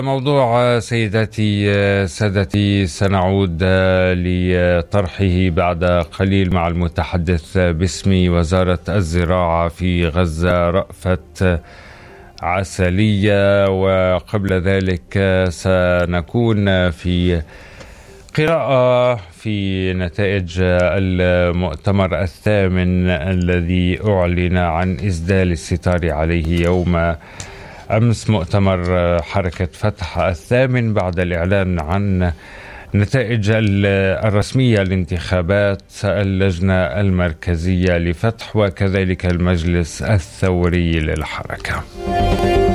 موضوع سيداتي سادتي سنعود لطرحه بعد قليل مع المتحدث باسم وزارة الزراعة في غزة رأفت عسلية، وقبل ذلك سنكون في قراءة في نتائج المؤتمر الثامن الذي أعلن عن إسدال الستار عليه يوم أمس، مؤتمر حركة فتح الثامن بعد الإعلان عن نتائج الرسمية لانتخابات اللجنة المركزية لفتح وكذلك المجلس الثوري للحركة.